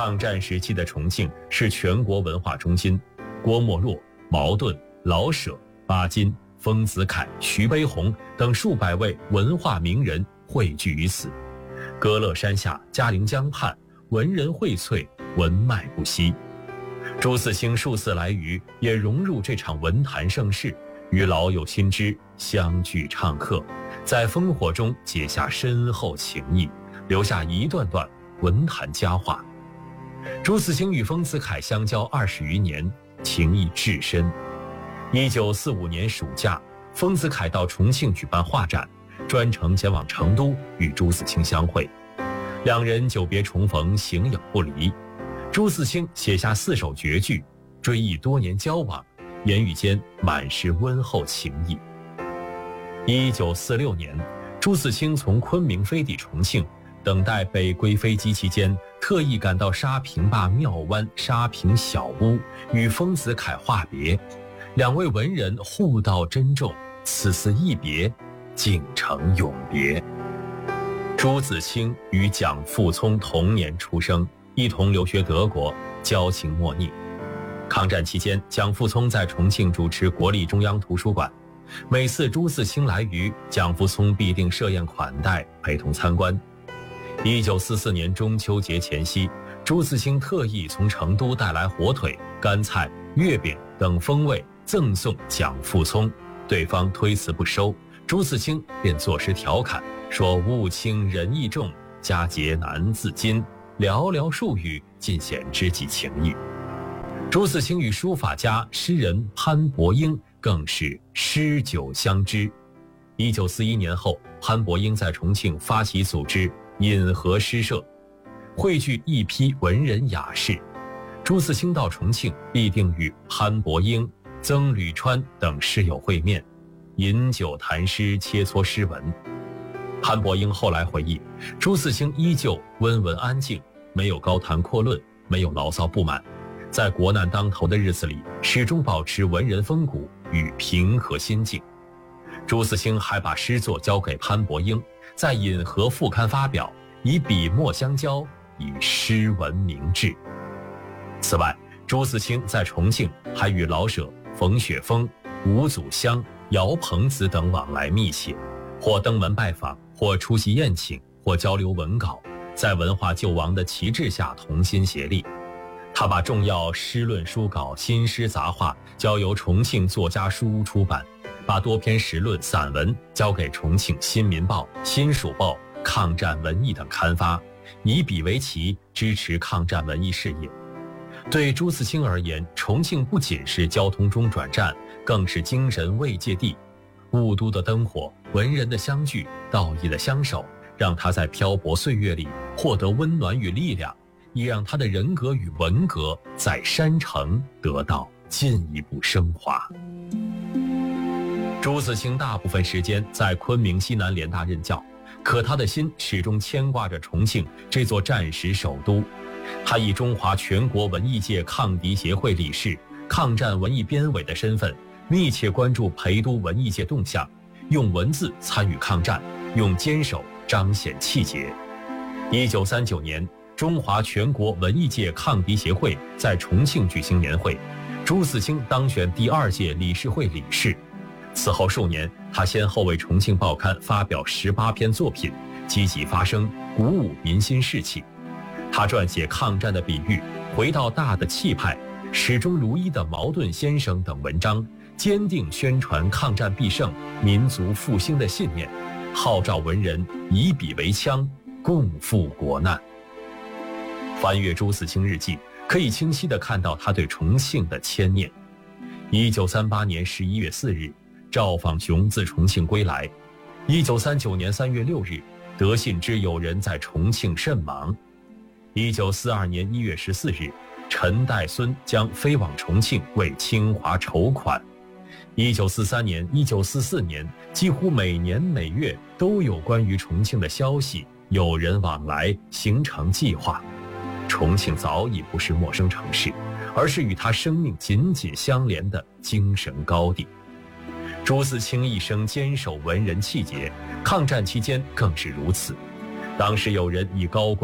抗战时期的重庆是全国文化中心，郭沫若、茅盾、老舍、巴金、丰子恺、徐悲鸿等数百位文化名人汇聚于此。歌乐山下，嘉陵江畔，文人荟萃，文脉不息。朱自清数次来渝，也融入这场文坛盛世，与老友新知相聚唱和，在烽火中结下深厚情谊，留下一段段文坛佳话。朱自清与丰子恺相交20余年，情谊至深。1945年暑假，丰子恺到重庆举办画展，专程前往成都与朱自清相会，两人久别重逢，形影不离。朱自清写下4首绝句，追忆多年交往，言语间满是温厚情谊。1946年，朱自清从昆明飞抵重庆，等待北归飞机期间，特意赶到沙坪坝庙湾沙坪小屋，与丰子恺话别。两位文人互道珍重，此次一别，竟成永别。朱自清与蒋复聪同年出生，一同留学德国，交情莫逆。抗战期间，蒋复聪在重庆主持国立中央图书馆，每次朱自清来渝，蒋复聪必定设宴款待，陪同参观。1944年中秋节前夕，朱自清特意从成都带来火腿、干菜、月饼等风味赠送蒋复聪，对方推辞不收，朱自清便作诗调侃说：“物轻人意重，佳节难自禁。”寥寥数语尽显知己情谊。朱自清与书法家、诗人潘伯英更是诗酒相知。1941年后，潘伯英在重庆发起组织引河诗社，汇聚一批文人雅士。朱自清到重庆，必定与潘伯英、曾履川等诗友会面，饮酒谈诗，切磋诗文。潘伯英后来回忆，朱自清依旧温文安静，没有高谈阔论，没有牢骚不满，在国难当头的日子里，始终保持文人风骨与平和心境。朱自清还把诗作交给潘伯英，在《引河》副刊发表，以笔墨相交，以诗文明志。此外，朱自清在重庆还与老舍、冯雪峰、吴祖湘、姚鹏子等往来密切，或登门拜访，或出席宴请，或交流文稿，在文化救亡的旗帜下同心协力。他把重要诗论书稿、新诗杂话交由重庆作家书屋出版，把多篇时论、散文交给重庆新民报、新蜀报、抗战文艺等刊发，以笔为旗，支持抗战文艺事业。对朱自清而言，重庆不仅是交通中转站，更是精神慰藉地。雾都的灯火，文人的相聚，道义的相守，让他在漂泊岁月里获得温暖与力量，也让他的人格与文格在山城得到进一步升华。朱自清大部分时间在昆明西南联大任教，可他的心始终牵挂着重庆这座战时首都。他以中华全国文艺界抗敌协会理事、抗战文艺编委的身份，密切关注陪都文艺界动向，用文字参与抗战，用坚守彰显气节。1939年，中华全国文艺界抗敌协会在重庆举行年会，朱自清当选第2届理事会理事。此后数年，他先后为重庆报刊发表18篇作品，积极发声，鼓舞民心士气。他撰写抗战的比喻、回到大的气派、始终如一的茅盾先生等文章，坚定宣传抗战必胜、民族复兴的信念，号召文人以笔为枪，共赴国难。翻阅朱自清日记，可以清晰地看到他对重庆的牵念。1938年11月4日，赵访雄自重庆归来。1939年3月6日，得信之友人在重庆甚忙。1942年1月14日，陈岱孙将飞往重庆为清华筹款。1943年、1944年，几乎每年每月都有关于重庆的消息，友人往来，形成计划。重庆早已不是陌生城市，而是与他生命紧紧相连的精神高地。朱自清一生坚守文人气节，抗战期间更是如此。当时有人以高